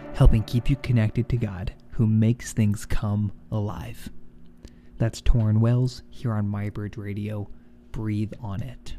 helping keep you connected to God, who makes things come alive. That's Torrin Wells here on MyBridge Radio. Breathe on it.